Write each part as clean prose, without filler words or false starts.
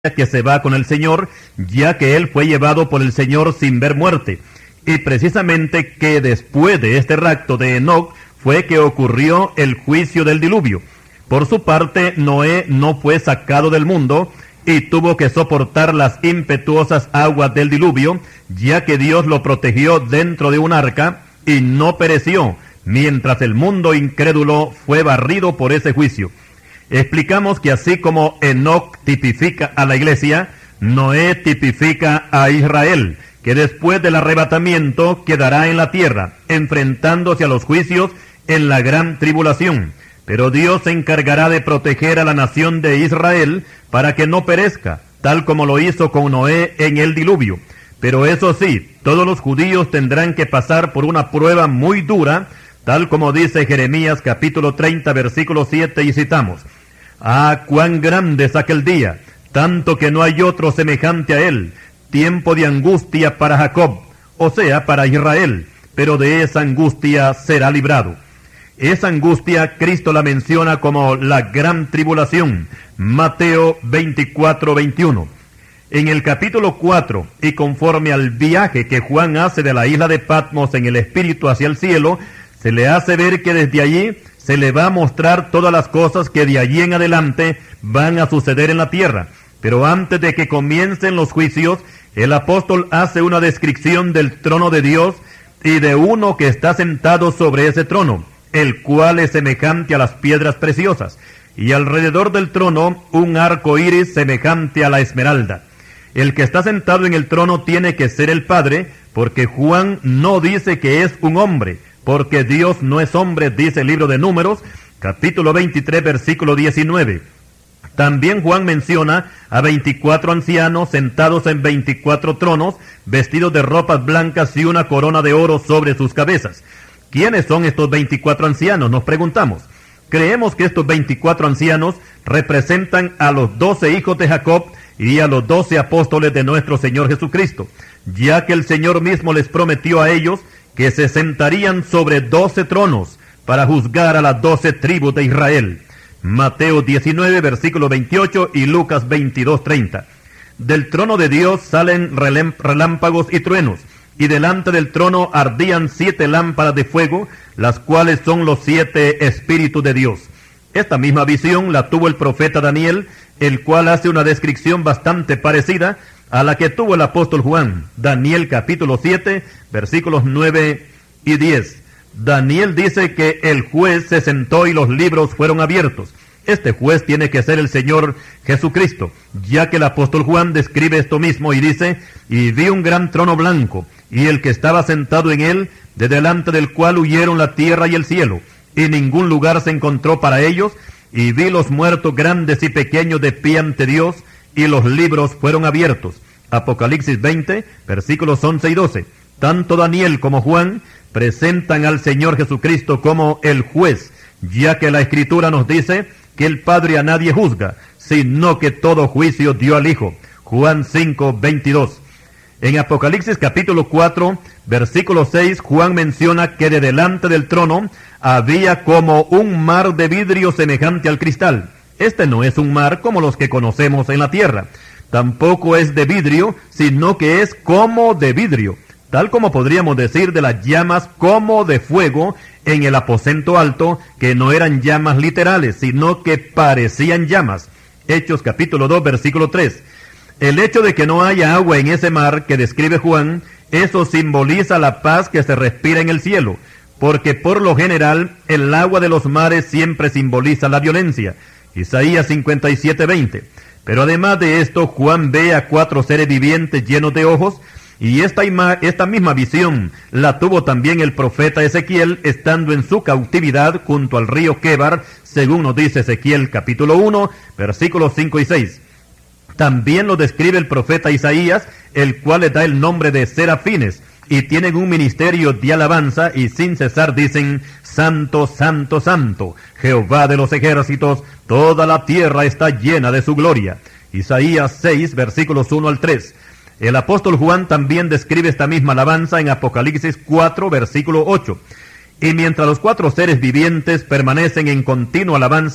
que se va con el Señor, ya que él fue llevado por el Señor sin ver muerte. Y precisamente que después de este rapto de Enoc fue que ocurrió el juicio del diluvio. Por su parte, Noé no fue sacado del mundo y tuvo que soportar las impetuosas aguas del diluvio, ya que Dios lo protegió dentro de un arca y no pereció, mientras el mundo incrédulo fue barrido por ese juicio. Explicamos que así como Enoc tipifica a la iglesia, Noé tipifica a Israel, que después del arrebatamiento quedará en la tierra, enfrentándose a los juicios en la gran tribulación. Pero Dios se encargará de proteger a la nación de Israel para que no perezca, tal como lo hizo con Noé en el diluvio. Pero eso sí, todos los judíos tendrán que pasar por una prueba muy dura, tal como dice Jeremías capítulo 30, versículo 7, y citamos: «Ah, cuán grande es aquel día, tanto que no hay otro semejante a él, tiempo de angustia para Jacob», o sea, para Israel, pero de esa angustia será librado. Esa angustia Cristo la menciona como la gran tribulación, Mateo 24, 21. En el capítulo 4, y conforme al viaje que Juan hace de la isla de Patmos en el espíritu hacia el cielo, se le hace ver que desde allí se le va a mostrar todas las cosas que de allí en adelante van a suceder en la tierra. Pero antes de que comiencen los juicios, el apóstol hace una descripción del trono de Dios y de uno que está sentado sobre ese trono, el cual es semejante a las piedras preciosas, y alrededor del trono un arco iris semejante a la esmeralda. El que está sentado en el trono tiene que ser el Padre, porque Juan no dice que es un hombre, porque Dios no es hombre, dice el libro de Números, capítulo 23, versículo 19. También Juan menciona a 24 ancianos sentados en 24 tronos, vestidos de ropas blancas y una corona de oro sobre sus cabezas. ¿Quiénes son estos 24 ancianos?, nos preguntamos. Creemos que estos 24 ancianos representan a los 12 hijos de Jacob y a los 12 apóstoles de nuestro Señor Jesucristo, ya que el Señor mismo les prometió a ellos que se sentarían sobre 12 tronos para juzgar a las 12 tribus de Israel. Mateo 19, versículo 28 y Lucas 22, 30. Del trono de Dios salen relámpagos y truenos, y delante del trono ardían 7 lámparas de fuego, las cuales son los 7 espíritus de Dios. Esta misma visión la tuvo el profeta Daniel, el cual hace una descripción bastante parecida a la que tuvo el apóstol Juan. Daniel capítulo 7, versículos 9 y 10. Daniel dice que el juez se sentó y los libros fueron abiertos. Este juez tiene que ser el Señor Jesucristo, ya que el apóstol Juan describe esto mismo y dice: «Y vi un gran trono blanco, y el que estaba sentado en él, de delante del cual huyeron la tierra y el cielo, y ningún lugar se encontró para ellos, y vi los muertos grandes y pequeños de pie ante Dios, y los libros fueron abiertos». Apocalipsis 20, versículos 11 y 12. Tanto Daniel como Juan presentan al Señor Jesucristo como el juez, ya que la Escritura nos dice que el Padre a nadie juzga, sino que todo juicio dio al Hijo. Juan 5, 22. En Apocalipsis capítulo 4, versículo 6, Juan menciona que de delante del trono había como un mar de vidrio semejante al cristal. Este no es un mar como los que conocemos en la tierra. Tampoco es de vidrio, sino que es como de vidrio, tal como podríamos decir de las llamas como de fuego en el aposento alto, que no eran llamas literales, sino que parecían llamas. Hechos capítulo 2, versículo 3. El hecho de que no haya agua en ese mar que describe Juan, eso simboliza la paz que se respira en el cielo, porque por lo general el agua de los mares siempre simboliza la violencia. Isaías 57, 20. Pero además de esto, Juan ve a 4 seres vivientes llenos de ojos, y esta misma visión la tuvo también el profeta Ezequiel estando en su cautividad junto al río Quebar, según nos dice Ezequiel capítulo 1, versículos 5 y 6. También lo describe el profeta Isaías, el cual le da el nombre de serafines, y tienen un ministerio de alabanza, y sin cesar dicen: «Santo, santo, santo, Jehová de los ejércitos, toda la tierra está llena de su gloria». Isaías 6, versículos 1 al 3. El apóstol Juan también describe esta misma alabanza en Apocalipsis 4, versículo 8. Y mientras los 4 seres vivientes permanecen en continua alabanza,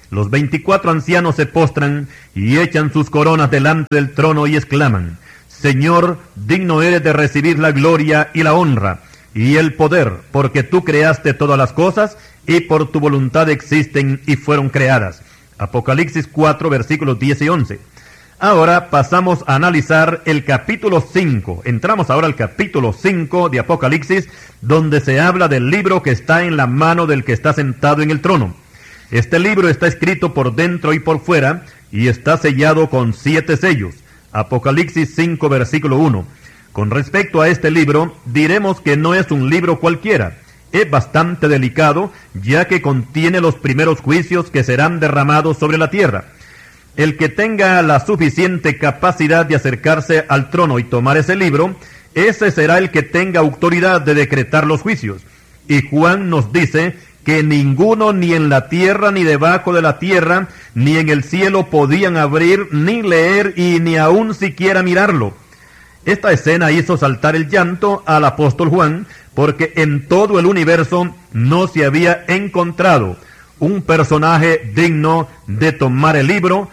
Los 24 ancianos se postran y echan sus coronas delante del trono y exclaman: Señor, digno eres de recibir la gloria y la honra y el poder, porque tú creaste todas las cosas y por tu voluntad existen y fueron creadas. Apocalipsis 4, versículos 10 y 11. Ahora pasamos a analizar el capítulo 5. Entramos ahora al capítulo 5 de Apocalipsis, donde se habla del libro que está en la mano del que está sentado en el trono. Este libro está escrito por dentro y por fuera, y está sellado con 7 sellos. Apocalipsis 5, versículo 1. Con respecto a este libro, diremos que no es un libro cualquiera. Es bastante delicado, ya que contiene los primeros juicios que serán derramados sobre la tierra. El que tenga la suficiente capacidad de acercarse al trono y tomar ese libro, ese será el que tenga autoridad de decretar los juicios. Y Juan nos dice que ninguno, ni en la tierra, ni debajo de la tierra, ni en el cielo podían abrir, ni leer, y ni aun siquiera mirarlo. Esta escena hizo saltar el llanto al apóstol Juan, porque en todo el universo no se había encontrado un personaje digno de tomar el libro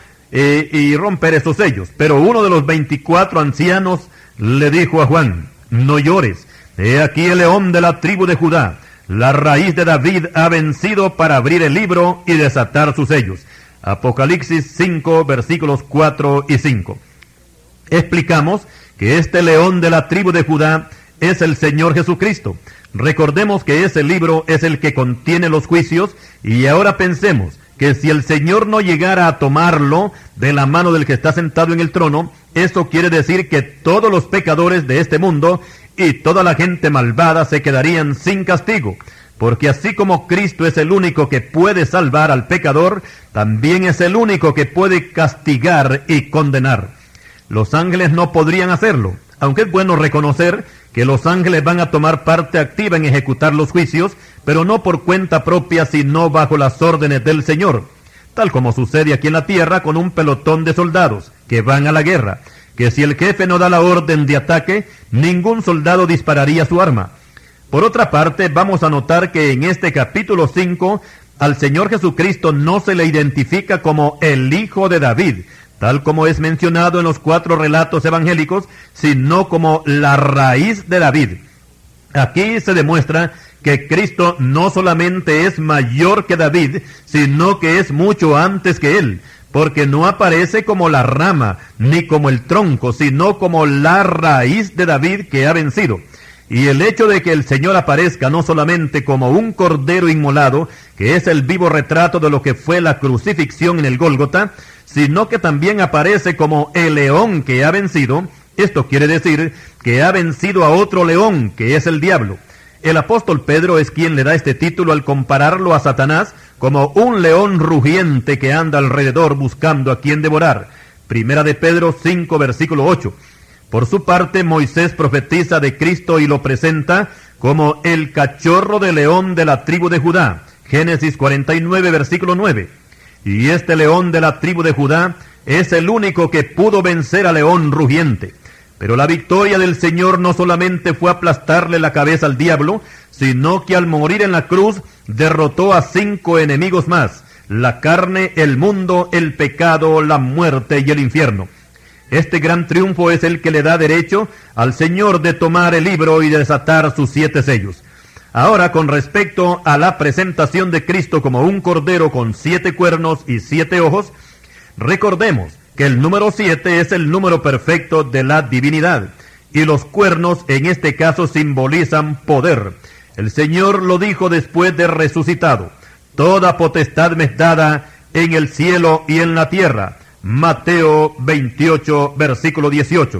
y romper esos sellos. Pero uno de los 24 ancianos le dijo a Juan: no llores, he aquí el león de la tribu de Judá, la raíz de David ha vencido para abrir el libro y desatar sus sellos. Apocalipsis 5, versículos 4 y 5. Explicamos que este león de la tribu de Judá es el Señor Jesucristo. Recordemos que ese libro es el que contiene los juicios, y ahora pensemos que si el Señor no llegara a tomarlo de la mano del que está sentado en el trono, eso quiere decir que todos los pecadores de este mundo y toda la gente malvada se quedarían sin castigo, porque así como Cristo es el único que puede salvar al pecador, también es el único que puede castigar y condenar. Los ángeles no podrían hacerlo, aunque es bueno reconocer que los ángeles van a tomar parte activa en ejecutar los juicios, pero no por cuenta propia, sino bajo las órdenes del Señor, tal como sucede aquí en la tierra con un pelotón de soldados que van a la guerra, que si el jefe no da la orden de ataque, ningún soldado dispararía su arma. Por otra parte, vamos a notar que en este capítulo 5, al Señor Jesucristo no se le identifica como el Hijo de David, tal como es mencionado en los 4 relatos evangélicos, sino como la raíz de David. Aquí se demuestra que Cristo no solamente es mayor que David, sino que es mucho antes que él, porque no aparece como la rama, ni como el tronco, sino como la raíz de David que ha vencido. Y el hecho de que el Señor aparezca no solamente como un cordero inmolado, que es el vivo retrato de lo que fue la crucifixión en el Gólgota, sino que también aparece como el león que ha vencido, esto quiere decir que ha vencido a otro león, que es el diablo. El apóstol Pedro es quien le da este título al compararlo a Satanás como un león rugiente que anda alrededor buscando a quien devorar. Primera de Pedro 5, versículo 8. Por su parte, Moisés profetiza de Cristo y lo presenta como el cachorro de león de la tribu de Judá. Génesis 49, versículo 9. Y este león de la tribu de Judá es el único que pudo vencer al león rugiente. Pero la victoria del Señor no solamente fue aplastarle la cabeza al diablo, sino que al morir en la cruz derrotó a 5 enemigos más: la carne, el mundo, el pecado, la muerte y el infierno. Este gran triunfo es el que le da derecho al Señor de tomar el libro y de desatar sus 7 sellos. Ahora, con respecto a la presentación de Cristo como un cordero con 7 cuernos y 7 ojos, recordemos que el número 7 es el número perfecto de la divinidad, y los cuernos en este caso simbolizan poder. El Señor lo dijo después de resucitado: toda potestad me es dada en el cielo y en la tierra. Mateo 28, versículo 18.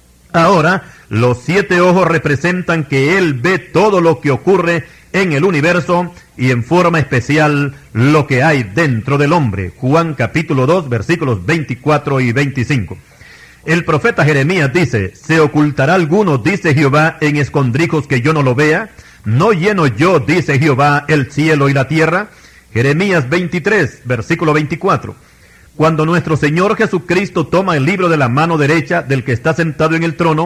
Ahora, los 7 ojos representan que Él ve todo lo que ocurre en el universo y en forma especial lo que hay dentro del hombre. Juan capítulo 2, versículos 24 y 25. El profeta Jeremías dice: ¿se ocultará alguno, dice Jehová, en escondrijos que yo no lo vea? ¿No lleno yo, dice Jehová, el cielo y la tierra? Jeremías 23, versículo 24. Cuando nuestro Señor Jesucristo toma el libro de la mano derecha del que está sentado en el trono,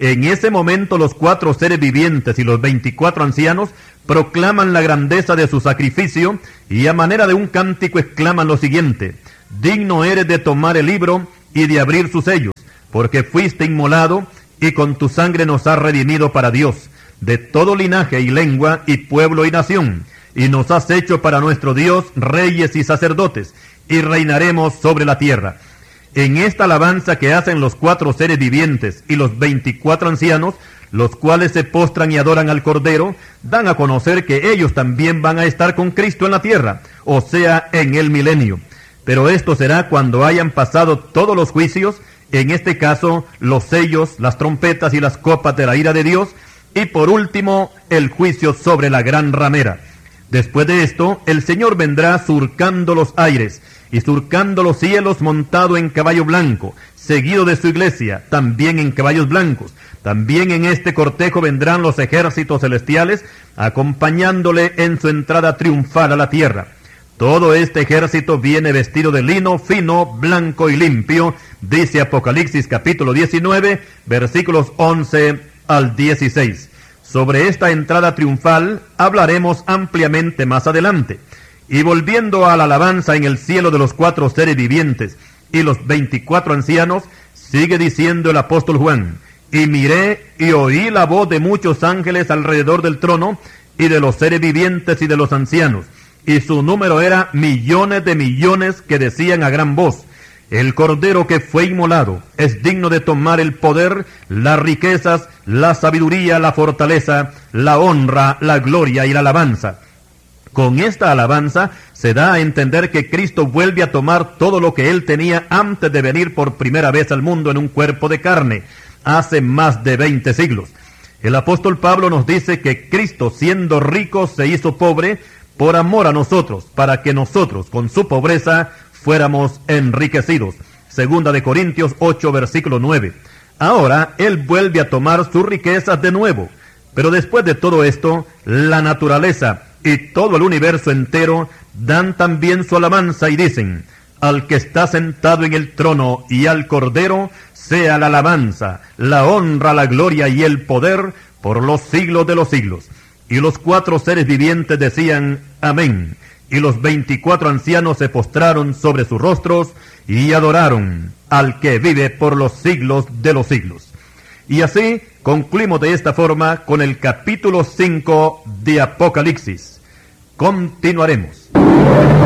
En ese momento los 4 seres vivientes y los 24 ancianos proclaman la grandeza de su sacrificio y a manera de un cántico exclaman lo siguiente: digno eres de tomar el libro y de abrir sus sellos, porque fuiste inmolado y con tu sangre nos has redimido para Dios, de todo linaje y lengua y pueblo y nación, y nos has hecho para nuestro Dios reyes y sacerdotes, y reinaremos sobre la tierra. En esta alabanza que hacen los 4 seres vivientes y los 24 ancianos, los cuales se postran y adoran al Cordero, dan a conocer que ellos también van a estar con Cristo en la tierra, o sea, en el milenio. Pero esto será cuando hayan pasado todos los juicios, en este caso, los sellos, las trompetas y las copas de la ira de Dios, y por último, el juicio sobre la gran ramera. Después de esto, el Señor vendrá surcando los aires y surcando los cielos montado en caballo blanco, seguido de su iglesia, también en caballos blancos. También en este cortejo vendrán los ejércitos celestiales, acompañándole en su entrada triunfal a la tierra. Todo este ejército viene vestido de lino fino, blanco y limpio, dice Apocalipsis capítulo 19, versículos 11 al 16. Sobre esta entrada triunfal hablaremos ampliamente más adelante. Y volviendo a la alabanza en el cielo de los 4 seres vivientes y los 24 ancianos, sigue diciendo el apóstol Juan: y miré y oí la voz de muchos ángeles alrededor del trono, y de los seres vivientes y de los ancianos, y su número era millones de millones, que decían a gran voz: el Cordero que fue inmolado es digno de tomar el poder, las riquezas, la sabiduría, la fortaleza, la honra, la gloria y la alabanza. Con esta alabanza se da a entender que Cristo vuelve a tomar todo lo que Él tenía antes de venir por primera vez al mundo en un cuerpo de carne, hace más de 20 siglos. El apóstol Pablo nos dice que Cristo, siendo rico, se hizo pobre por amor a nosotros, para que nosotros, con su pobreza, fuéramos enriquecidos. Segunda de Corintios 8, versículo 9. Ahora Él vuelve a tomar sus riquezas de nuevo. Pero después de todo esto, la naturaleza y todo el universo entero dan también su alabanza y dicen: al que está sentado en el trono y al Cordero sea la alabanza, la honra, la gloria y el poder por los siglos de los siglos. Y los 4 seres vivientes decían: amén. Y los 24 ancianos se postraron sobre sus rostros y adoraron al que vive por los siglos de los siglos. Y así concluimos de esta forma con el capítulo 5 de Apocalipsis. Continuaremos.